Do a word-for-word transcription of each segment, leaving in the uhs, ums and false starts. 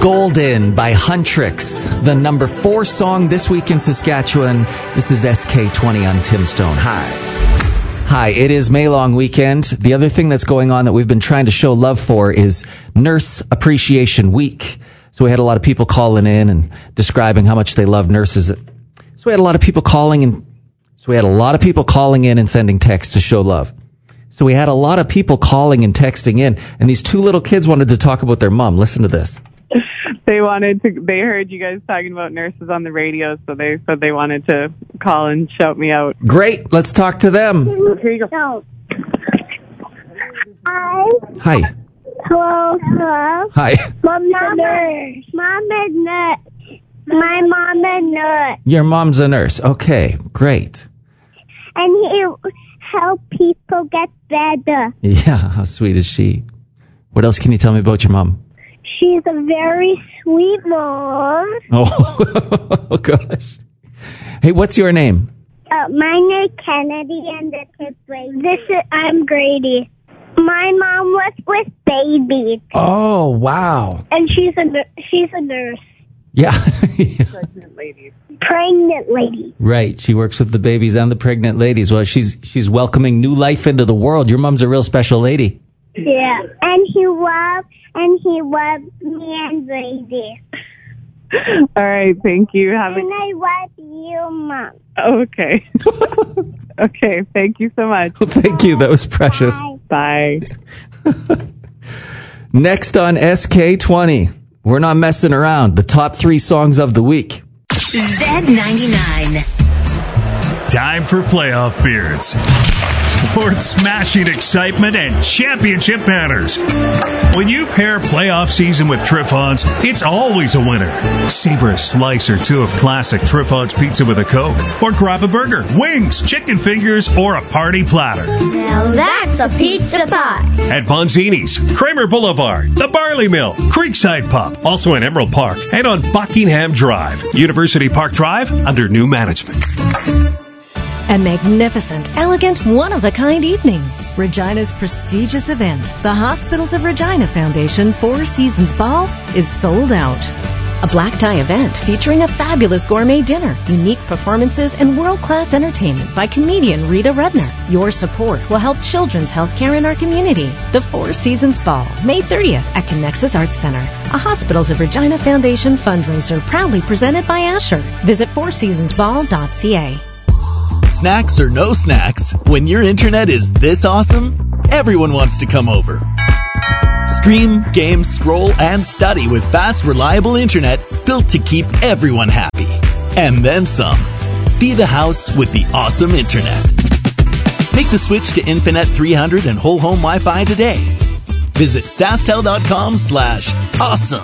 Golden by Huntrix, the number four song this week in Saskatchewan. This is S K twenty on Tim Stone. Hi. Hi, it is May Long weekend. The other thing that's going on that we've been trying to show love for is Nurse Appreciation Week. So we had a lot of people calling in and describing how much they love nurses. So we had a lot of people calling and so we had a lot of people calling in and sending texts to show love. So we had a lot of people calling and texting in, and these two little kids wanted to talk about their mom. Listen to this. They wanted to. They heard you guys talking about nurses on the radio, so they said they wanted to call and shout me out. Great. Let's talk to them. Here you go. Hi. Hi. Hello. Hello. Hi. Mom's a nurse. Mom is nurse. My mom is nurse. Your mom's a nurse. Okay, great. And he help people get better. Yeah, how sweet is she? What else can you tell me about your mom? She's a very sweet mom. Oh, oh gosh. Hey, what's your name? Uh, my name is Kennedy, and this is Brady. This is I'm Grady. My mom was with babies. Oh, wow. And she's a she's a nurse. Yeah. Pregnant ladies. Pregnant lady. Right. She works with the babies and the pregnant ladies. Well, she's she's welcoming new life into the world. Your mom's a real special lady. Yeah. And he loved and he loved me and Brady. All right. Thank you. Have and a- I love you, Mom. Okay. Okay. Thank you so much. Well, thank you. That was precious. Bye. Next on S K twenty. We're not messing around. The top three songs of the week. Z ninety-nine. Time for playoff beards. Board-smashing excitement and championship banners. When you pair playoff season with Trifons, it's always a winner. Savor a slice or two of classic Trifons pizza with a Coke. Or grab a burger, wings, chicken fingers, or a party platter. Now that's a pizza pie. At Bonzini's, Kramer Boulevard, the Barley Mill, Creekside Pub, also in Emerald Park, and on Buckingham Drive, University Park Drive, under new management. A magnificent, elegant, one-of-a-kind evening. Regina's prestigious event, the Hospitals of Regina Foundation Four Seasons Ball, is sold out. A black tie event featuring a fabulous gourmet dinner, unique performances, and world-class entertainment by comedian Rita Rudner. Your support will help children's health care in our community. The Four Seasons Ball, May thirtieth at Connexus Arts Center, a Hospitals of Regina Foundation fundraiser proudly presented by Asher. Visit four seasons ball dot c a. Snacks or no snacks, when your internet is this awesome, everyone wants to come over. Stream, game, scroll, and study with fast, reliable internet built to keep everyone happy. And then some. Be the house with the awesome internet. Make the switch to Infinet three hundred and whole home Wi-Fi today. Visit sastel.com slash awesome.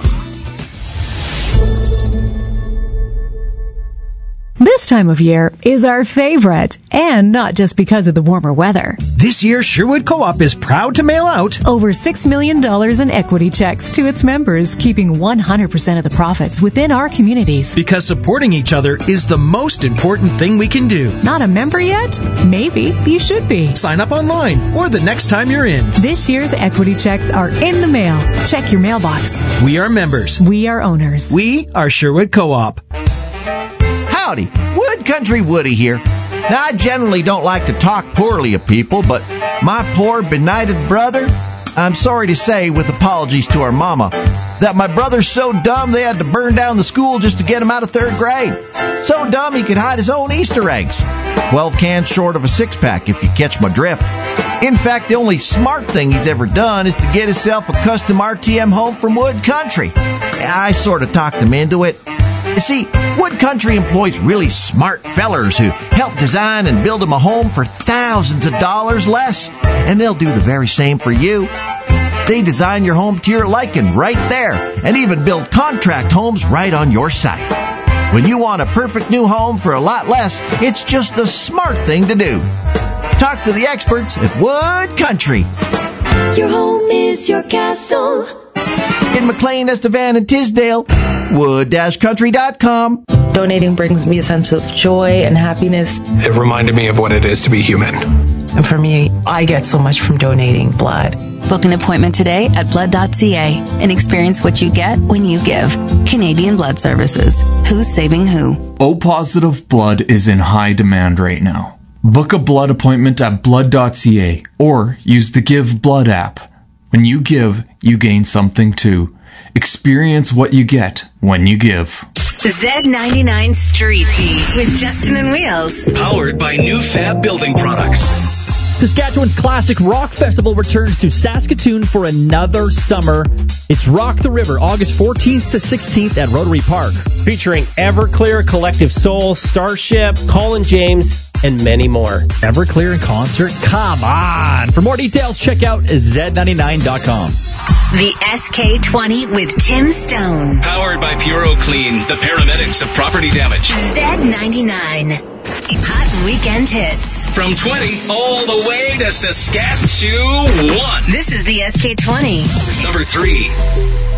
This time of year is our favorite, and not just because of the warmer weather. This year, Sherwood Co-op is proud to mail out over six million dollars in equity checks to its members, keeping one hundred percent of the profits within our communities. Because supporting each other is the most important thing we can do. Not a member yet? Maybe you should be. Sign up online or the next time you're in. This year's equity checks are in the mail. Check your mailbox. We are members. We are owners. We are Sherwood Co-op. Howdy, Wood Country Woody here. Now, I generally don't like to talk poorly of people, but my poor benighted brother, I'm sorry to say, with apologies to our mama, that my brother's so dumb they had to burn down the school just to get him out of third grade. So dumb he could hide his own Easter eggs. Twelve cans short of a six-pack, if you catch my drift. In fact, the only smart thing he's ever done is to get himself a custom R T M home from Wood Country. I sort of talked him into it. You see, Wood Country employs really smart fellers who help design and build him a home for thousands of dollars less. And they'll do the very same for you. They design your home to your liking right there and even build contract homes right on your site. When you want a perfect new home for a lot less, it's just the smart thing to do. Talk to the experts at Wood Country. Your home is your castle. In McLean, Estevan, and Tisdale, wood country dot com. Donating brings me a sense of joy and happiness. It reminded me of what it is to be human. And for me, I get so much from donating blood. Book an appointment today at blood dot c a and experience what you get when you give. Canadian Blood Services. Who's saving who? O-positive blood is in high demand right now. Book a blood appointment at blood dot c a or use the Give Blood app. When you give, you gain something too. Experience what you get when you give. Z ninety-nine Street Beat with Justin and Wheels. Powered by New Fab Building Products. Saskatchewan's Classic Rock Festival returns to Saskatoon for another summer. It's Rock the River, August fourteenth to sixteenth at Rotary Park. Featuring Everclear, Collective Soul, Starship, Colin James, and many more. Everclear in concert? Come on! For more details, check out Z ninety-nine dot com. The S K twenty with Tim Stone. Powered by Puro Clean, the paramedics of property damage. Z ninety-nine. Hot weekend hits. From twenty all the way to Saskatchewan. This is the S K twenty. Number three.